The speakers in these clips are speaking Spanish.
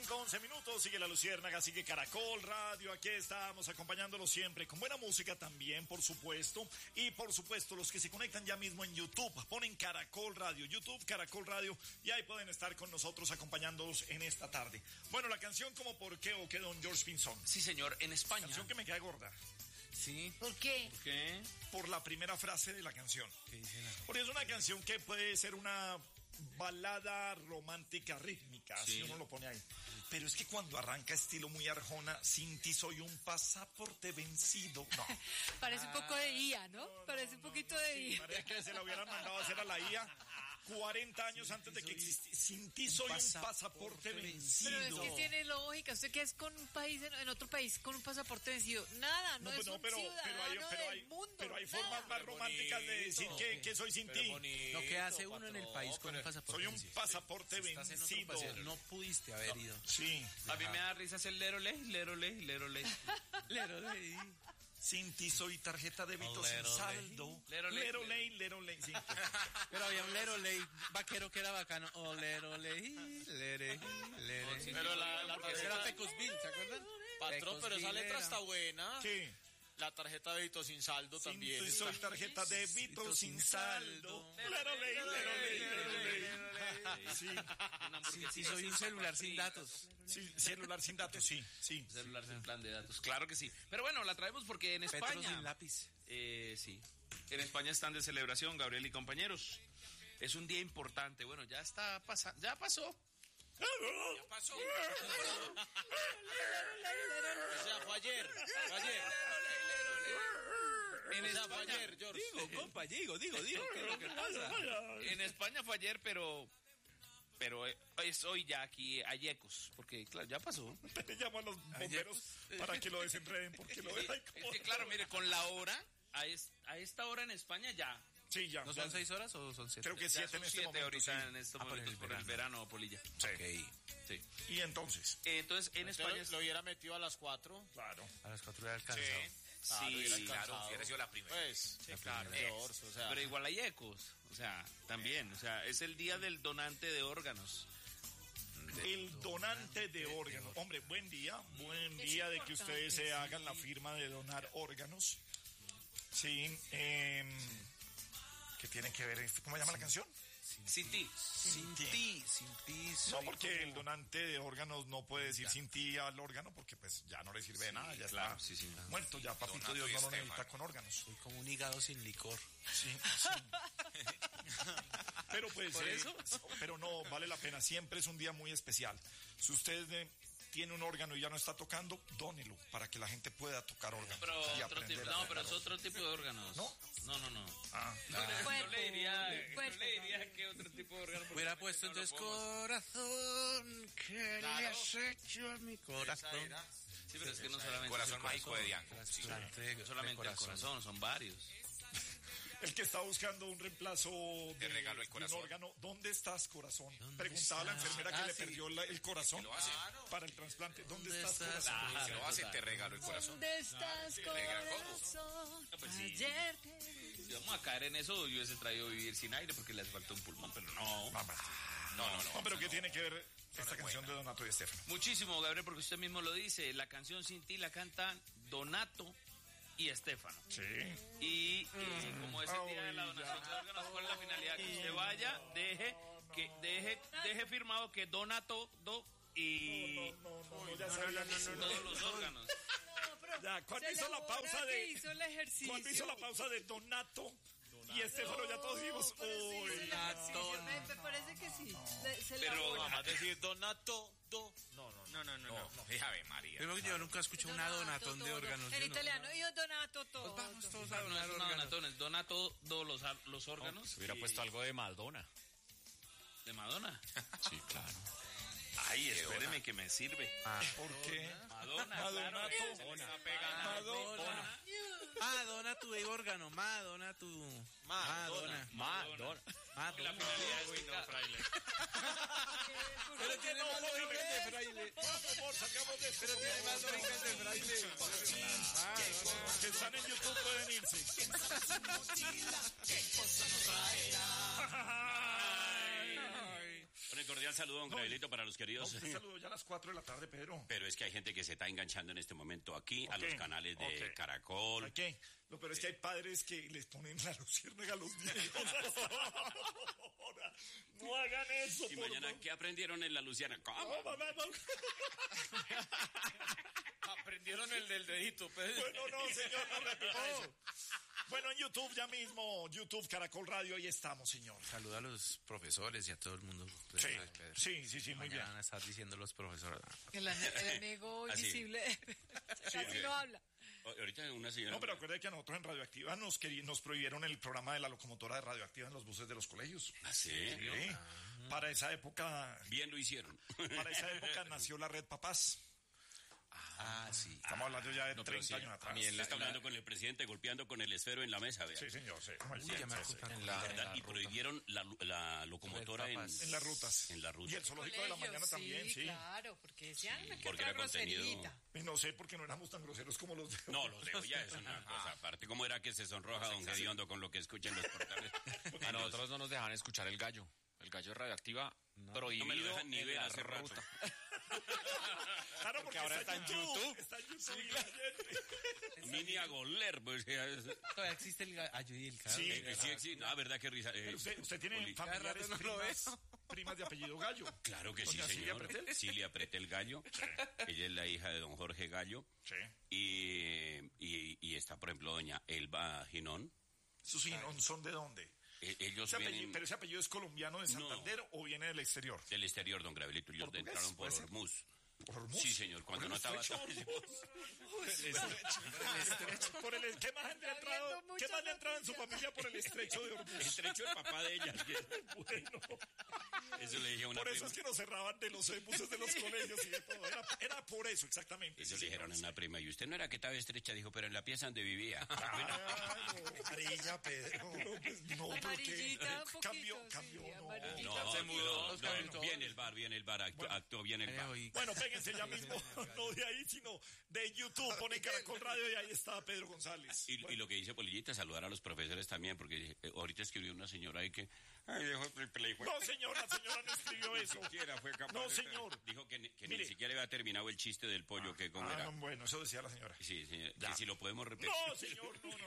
5:11, sigue La Luciérnaga, sigue Caracol Radio, aquí estamos acompañándolos siempre con buena música también, por supuesto, y por supuesto los que se conectan ya mismo en YouTube, ponen Caracol Radio, YouTube, Caracol Radio, y ahí pueden estar con nosotros acompañándolos en esta tarde. Bueno, la canción como ¿Por qué o qué, don George Pinzón? Sí, señor, en España. Canción que me queda gorda. Sí. ¿Por qué? ¿Por qué? Por la primera frase de la canción. ¿Qué dice la... Porque es una canción que puede ser una balada romántica rítmica, Sí. si uno lo pone ahí. Pero es que cuando arranca estilo muy Arjona, sin ti soy un pasaporte vencido. No. Parece un poco de IA, ¿no? Parece un poquito de IA. Parece que se la hubieran mandado a hacer a la IA 40 años antes de que existiera. Sin ti soy un pasaporte vencido. Pero es que tiene lógica. ¿Usted qué es con un país, en otro país, con un pasaporte vencido? Nada, no, es un ciudadano del mundo. pero hay nada. formas más románticas de decir que soy sin ti. Lo que hace uno en el país con un pasaporte Soy un vencido. pasaporte Estás en otro vencido. país, no pudiste haber ido. Sí. A mí me da risa el lerole. Sin ti soy tarjeta de débito sin Leroley. saldo. Leroley. Sí. Pero había un leroley vaquero que era bacano. Oh, leroley, lere. Pero la Era tarjeta, Pecosville, ¿se acuerdan? patrón, pero esa Pecosville letra era. está buena. ¿Qué? La tarjeta de débito sin saldo también. Sin ti soy tarjeta de débito sin saldo. Leroley. Sí. Sí, soy un celular sin datos. Sí, celular sin datos, sí. Celular sin plan de datos, claro que sí. Pero bueno, la traemos porque en Petro España... sin lápiz. Sí. En España están de celebración, Gabriel y compañeros. Es un día importante. Bueno, ya está pasando. Ya pasó. O sea, fue ayer. En O sea, fue España, ayer, George. Digo, ¿qué es lo que pasa? en España fue ayer, pero es hoy ya aquí hay ecos, porque claro, ya pasó. Te llamo a los bomberos para que lo desenreden, porque lo dejan Es que claro, mire, con la hora, a esta hora en España ya. Sí, ya. ¿No son 6 horas o son 7? Creo que Ya 7 son en este 7 momento. ahorita Sí. en estos por el momentos por el verano, Polilla. Sí. Sí. Y entonces, Entonces, en España... Entonces, lo hubiera metido a las 4. claro. A las 4 era alcanzado. Sí, claro, hubiera sido la primera. Pues, Claro, George, o sea. pero igual hay ecos, o sea, también, o sea, es el día del donante de órganos. El donante de órganos. Hombre, buen día de que ustedes se hagan la firma de donar órganos. Sí, ¿qué tiene que ver esto? ¿Cómo se llama la canción? Sin ti. Sin ti No, soy porque el como- donante de órganos no puede decir sin ti al órgano porque pues ya no le sirve de nada, ya claro, está sí. muerto, ya papito Donato Dios y no lo Estefan. necesita con órganos. Soy como un hígado sin licor. Sí. Pero pues, ¿Por eso? pero no, vale la pena, siempre es un día muy especial. Si usted tiene un órgano y ya no está tocando, dónelo para que la gente pueda tocar órganos. Pero y otro aprender tipo, a no, tocar pero es órganos. otro tipo de órganos. ¿No? No. Ah, No le diría, cuerpo. no le diría que otro tipo de órgano. porque Hubiera realmente puesto no lo entonces podemos. corazón que le Claro. has hecho a mi Esa corazón. era. Sí, pero es que no solamente Corazón es el mágico de Diango. Trasplante de No solamente el corazón, son varios. el que está buscando un reemplazo Te regalo el de un corazón. órgano, ¿dónde estás, corazón? ¿Dónde Preguntaba la estás? enfermera que le Sí. perdió el corazón Lo hace. para el trasplante. ¿Dónde ¿Dónde estás, estás? corazón? Si lo hace, te regalo el corazón. ¿Dónde estás, Regra, ¿cómo? corazón? Pues sí. Ayer te... Si vamos a caer en eso, yo hubiese traído Vivir sin aire porque le hace falta un pulmón, pero no. No, pero ¿qué tiene que ver esta canción de Donato y Estefano? Muchísimo, Gabriel, porque usted mismo lo dice. La canción Sin ti la cantan Donato y Estefano. Sí. Y como es el día de la donación de órganos, ¿cuál es la finalidad? Que usted vaya, deje firmado que Donato y Ya sabía que sí. todos los órganos. Ya, ¿cuándo Se hizo le la jura pausa que de hizo el ejercicio. ¿Cuándo hizo la pausa de Donato y Estefano? Ya todos dijimos, Pero sí, hizo el uy, ejercicio. Me parece que sí. Se Pero- elaboró. Vamos a decir Donato, No. No. Ave María. Primero que yo nunca escuché una donatón de órganos. En yo no- italiano, yo donato todo. Vamos todos a No es donar una órganos. donatón, es Donato los órganos. Hubiera puesto algo de Madonna. ¿De Madonna? Sí, claro. Ay, espéreme que me sirve. ¿por qué? Madonna, Madonna, claro. Madonna. Se me está pegando. Madonna. Madonna tu órgano, Madonna tu... Madonna. Madonna. La Madonna. finalidad es que Pero tiene más lógica de fraile. Por sacamos de Pero tiene más lógica de fraile. Los que están en YouTube pueden irse. Por Un cordial saludo, don Gabrielito, para los queridos. Usted saludó ya a las 4 de la tarde, Pedro. Pero es que hay gente que se está enganchando en este momento aquí a los canales de Caracol. ¿A qué? Lo peor es que hay padres que les ponen la luciérnaga a los niños. No hagan eso. Y mañana, ¿qué aprendieron en la Luciana? ¿Cómo? Aprendieron el del dedito, Pedro. Bueno, no, señor, no repita eso. Bueno, en YouTube ya mismo, YouTube Caracol Radio, ahí estamos, señor. Saluda a los profesores y a todo el mundo. Sí, muy bien. Van a estar diciendo los profesores. El enemigo invisible casi no habla. Ahorita una señora... No, pero acuérdate que a nosotros en Radioactiva nos prohibieron el programa de la locomotora de Radioactiva en los buses de los colegios. ¿Ah, sí? Sí. Para esa época... Bien lo hicieron. Para esa época nació la Red Papás. Ah, sí. Estamos hablando ya de 30 años atrás. También está hablando con el presidente, golpeando con el esfero en la mesa, ¿vea? Sí, señor, sí. Y prohibieron la locomotora en las rutas. En la ruta. Y el zoológico de la mañana también, sí. Claro, porque decían que porque otra era contenido. groserita. Y no sé por qué no éramos tan groseros como los de hoy. No, los de hoy ya es una cosa aparte. ¿Cómo era que se sonroja don Gediondo con lo que escuchan los portales? A nosotros no nos dejaban escuchar el gallo. El gallo de Radioactiva prohibido. No me lo dejan ni en ver la hace rato. ruta. Claro, porque ahora está en YouTube. Está en YouTube. Mini a goler, pues. Todavía existe el gallo y el carro. Sí, Sí existe. Ah, verdad que risa. Usted tiene familiares primas de apellido Gallo. Claro que sí, señor. Silvia Pretel Gallo. Ella es la hija de don Jorge Gallo. Sí. Y está, por ejemplo, doña Elba Ginón. ¿Sus Ginón son de dónde? Ellos vienen... ¿Pero ese apellido es colombiano de Santander o viene del exterior? Del exterior, don Gravelito. Ellos entraron por Hormuz. ¿Por Hormuz? Sí, señor. Cuando no estaba... Por el ¿Qué más le ha entrado en su familia por el estrecho de Hormuz? El estrecho del papá de ella. Bueno. Eso le dije a una Por eso prima. es que nos cerraban de los buses de los colegios y de todo. Era por eso, exactamente. Eso le dijeron a una prima. Y usted no era que estaba estrecha, dijo, pero en la pieza donde vivía. Amarilla, Pedro. No, Amarillita, un cambió, poquito, sí, no. amarillita. Se mudó. Viene el bar, actuó bien el bar. Bueno, péguense ya mismo, no de ahí, sino de YouTube, pone Caracol Radio y ahí está Pedro González. Y lo que dice Polillita, saludar a los profesores también, porque ahorita escribió una señora ahí que... Ay, dejó el play. No, señor, la señora no escribió eso. Fue capaz No, señor. Dijo que ni siquiera había terminado el chiste del pollo, que cómo era. Bueno, eso decía la señora. Sí, señor, que si lo podemos repetir. No, señor, no.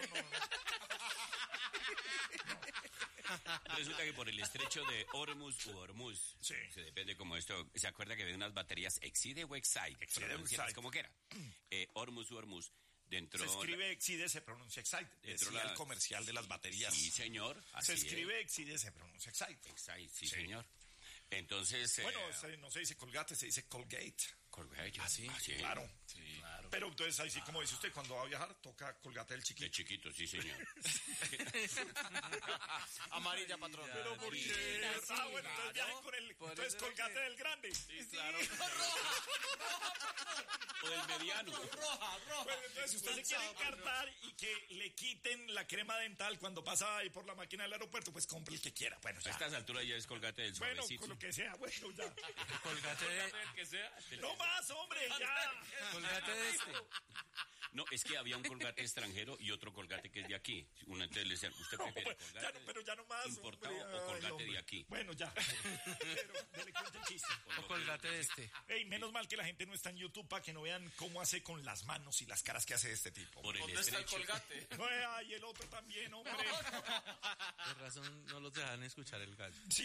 Resulta que por el estrecho de Hormuz u Hormuz, sí. Se depende como esto, ¿se acuerda que había unas baterías Exide o Excite? Como que era. Hormuz u Hormuz, dentro... Se escribe Exide, se pronuncia Excite. Decía el comercial de las baterías. Sí, señor. Se escribe Exide, se pronuncia Excite. Excite, sí, señor. Entonces... Bueno, no se dice Colgate, se dice Colgate. Colgate. Sí, claro. Sí, claro. Pero entonces ahí sí, como dice usted, cuando va a viajar, toca Colgate del chiquito. De chiquito, sí, señor. Amarilla, patrón. Pero ¿por qué? Bueno, entonces viajen con el... Entonces Colgate del grande. Sí, claro. O del mediano. Roja. Bueno, entonces si usted se quiere encartar y que le quiten la crema dental cuando pasa ahí por la máquina del aeropuerto, pues compre el que quiera. Bueno, a estas alturas ya es Colgate del suavecito. Bueno, con lo que sea, bueno, ya. Colgate del que sea. No más, hombre, ya. Colgate de este. No, es que había un Colgate extranjero y otro Colgate que es de aquí. Entonces le decían, ¿usted prefiere Colgate pero ya no más, importado hombre, o Colgate de aquí? Bueno, ya. Pero dele cuenta el chiste. O Colgate de este. Ey, menos mal que la gente no está en YouTube para que no vean cómo hace con las manos y las caras que hace este tipo. ¿Dónde está el Colgate? Y el otro también, hombre. Por razón no los dejan escuchar el gallo. Sí.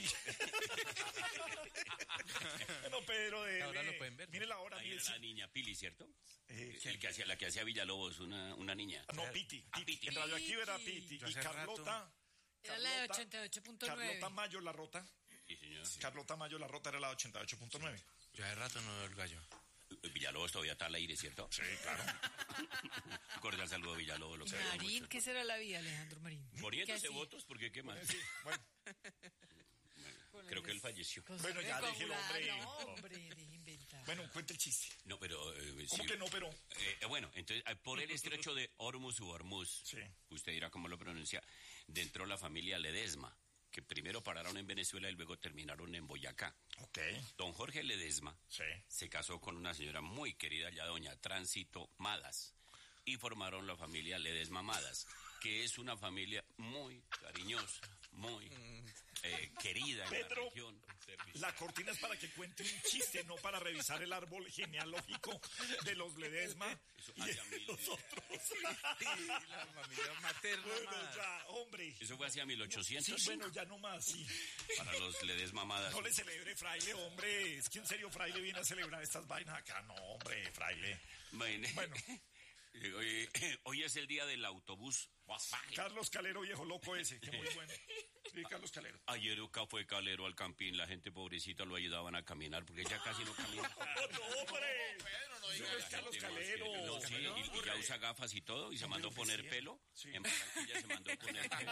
Bueno, Pedro, ahora lo pueden ver. Mire la hora. Ahí era la niña Pili, ¿cierto? La que hacía Villalobos, una niña. No, Piti. Piti. En Radioactiva era Piti. Y Carlota... Era la de 88.9. Carlota Mayo La Rota. Sí, señor. Carlota Mayo La Rota era la de 88.9. Yo hace rato no veo el gallo. Villalobos todavía está al aire, ¿cierto? Sí, claro. Un cordial saludo a Villalobos. Marín, ¿qué será la vida, Alejandro Marín? Muriéndose votos, porque qué más. Sí, bueno. Creo que él falleció. Bueno, ya deje el hombre. No, hombre, deje inventar. Bueno, cuente el chiste. No, pero... ¿Cómo que no, pero? Bueno, entonces, por el estrecho de Hormuz u Hormuz, sí. Usted dirá cómo lo pronuncia, entró la familia Ledesma, que primero pararon en Venezuela y luego terminaron en Boyacá. Ok. Don Jorge Ledesma se casó con una señora muy querida, ya doña Tránsito Madas, y formaron la familia Ledesma Madas, que es una familia muy cariñosa, muy querida en Pedro, la región. La cortina es para que cuente un chiste, no para revisar el árbol genealógico de los Ledesma y de los otros. La familia materna. Bueno, ya, hombre. Eso fue hacia 1800. Sí, bueno, ya no más, sí. Para los Ledesma Madas. No le celebre, fraile, hombre. Es que en serio, fraile viene a celebrar estas vainas acá. No, hombre, fraile. Bueno. Hoy es el día del autobús. Carlos Calero, viejo loco ese, que muy bueno. Sí, Carlos Calero. Ayer acá fue Calero al campín, la gente pobrecita lo ayudaban a caminar porque ya casi no camina. ¡No, hombre! No es Carlos Calero. No, sí, y ya usa gafas y todo, y se mandó poner pelo. Sí. En Barranquilla se mandó poner pelo.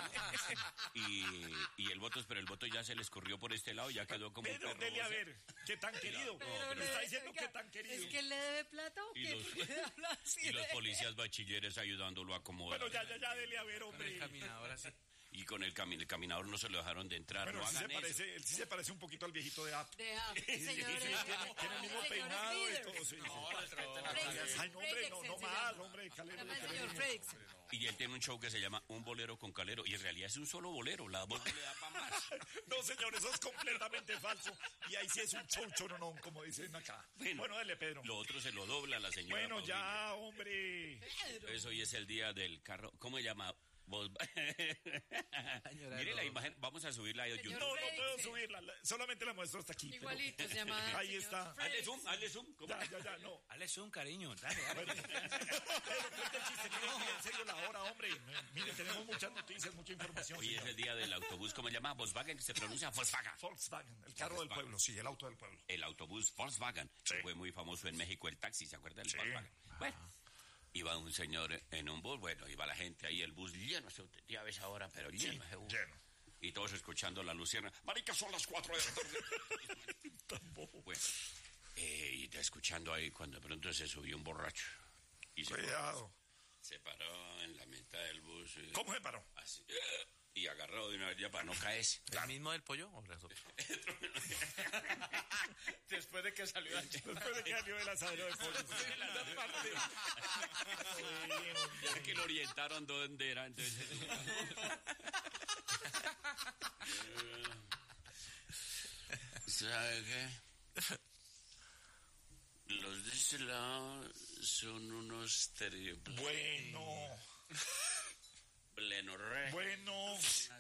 Y el voto, pero el voto ya se le escorrió por este lado, ya quedó como Pedro, un perro. Dele a ver, ¿qué tan querido? Me está diciendo que tan querido. ¿Es que le debe plata o qué? Y los policías bachilleres ayudándolo a acomodar. Bueno, ya, dele a ver, hombre. El caminador así. Y con el caminador no se lo dejaron de entrar. Bueno, no él hagan eso. él sí se parece un poquito al viejito de App. De App, señor. Tiene el mismo peinado y todo. Sí. Ay, no, hombre, no más, hombre, Calero. Y él tiene un show que se llama Un Bolero con Calero, y en realidad es un solo bolero, la voz no le da para más. No, señor, eso es completamente falso. Y ahí sí es un show choronón, como dicen acá. Bueno, dale, Pedro. Lo otro se lo dobla la señora. Bueno, Paulina. ya, hombre. Entonces hoy es el día del carro. ¿Cómo se llama? Mire la imagen, vamos a subirla a YouTube. No puedo subirla, solamente la muestro hasta aquí. Igualito se llama. Ahí está. Hazle zoom. Ya, no. Hazle zoom, cariño. Dale. Pero cuenta el chiste, mire, en serio la hora, hombre. Mire, tenemos muchas noticias, mucha información. Hoy es el día del autobús, ¿cómo se llama? Volkswagen, se pronuncia Volkswagen. Volkswagen, el carro del pueblo, sí, el auto del pueblo. El autobús Volkswagen, Sí. que fue muy famoso en México, el taxi, ¿se acuerda del Sí. Volkswagen? Bueno. Iba un señor en un bus, bueno, iba la gente ahí, el bus lleno, ya ves ahora, pero lleno ese bus. Lleno. Y todos escuchando la Luciana. Marica, son las 4 de la tarde. Bueno, y escuchando ahí, cuando de pronto se subió un borracho. Y Cuidado. se paró en la mitad del bus. ¿Cómo se paró? Así. Y agarró de una vez ya para no caerse. ¿El mismo del pollo o las otras? Después de que salió Después de que salió del asadero de pollo. Ya que lo orientaron dónde era, entonces... ¿Sabe qué? Los de este lado son unos triples. Bueno. Bueno.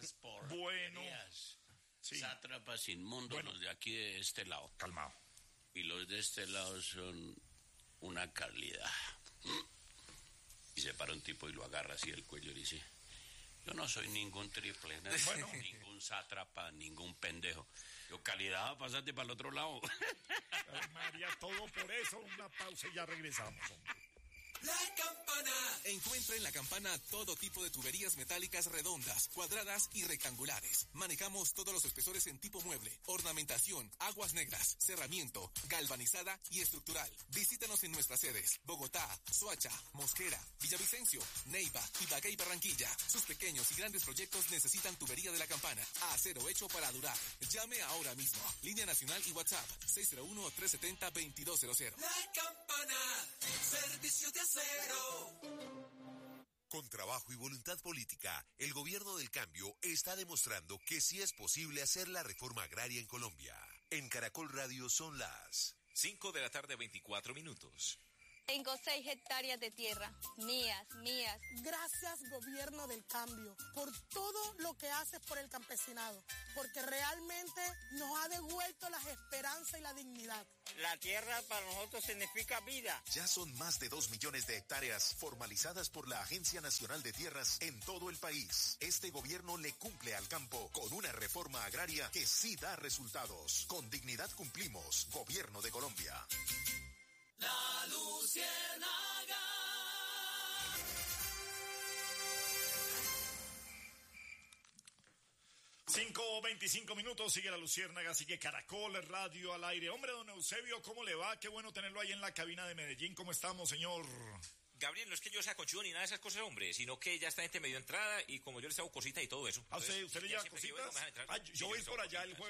Sí. Sátrapas inmundos, Bueno. los de aquí de este lado. Calmado. Y los de este lado son una calidad. Y se para un tipo y lo agarra así del cuello y dice: yo no soy ningún triple, ¿no? Bueno. Ningún sátrapa, ningún pendejo. Yo, calidad, pasate para el otro lado. Ay, María, todo por eso. Una pausa y ya regresamos, hombre. La Campana. Encuentra en La Campana todo tipo de tuberías metálicas redondas, cuadradas y rectangulares. Manejamos todos los espesores en tipo mueble, ornamentación, aguas negras, cerramiento, galvanizada y estructural. Visítanos en nuestras sedes: Bogotá, Soacha, Mosquera, Villavicencio, Neiva, Ibagué y Barranquilla. Sus pequeños y grandes proyectos necesitan tubería de La Campana. Acero hecho para durar. Llame ahora mismo. Línea nacional y WhatsApp 601-370-2200. La Campana. Servicio de acero. Con trabajo y voluntad política, el gobierno del cambio está demostrando que sí es posible hacer la reforma agraria en Colombia. En Caracol Radio son las 5 de la tarde, 24 minutos. Tengo 6 hectáreas de tierra, mías. Gracias, gobierno del cambio, por todo lo que haces por el campesinado, porque realmente nos ha devuelto la esperanza y la dignidad. La tierra para nosotros significa vida. Ya son más de 2 millones de hectáreas formalizadas por la Agencia Nacional de Tierras en todo el país. Este gobierno le cumple al campo con una reforma agraria que sí da resultados. Con dignidad cumplimos. Gobierno de Colombia. La Luciérnaga. Cinco 25 minutos, sigue la Luciérnaga, sigue Caracol Radio al aire. Hombre, don Eusebio, ¿cómo le va? Qué bueno tenerlo ahí en la cabina de Medellín. ¿Cómo estamos, señor? Gabriel, no es que yo sea conchudo ni nada de esas cosas, hombre, sino que ya esta gente me dio entrada y como yo les hago cositas y todo eso. ¿A usted le lleva cositas? Yo voy por allá el jueves.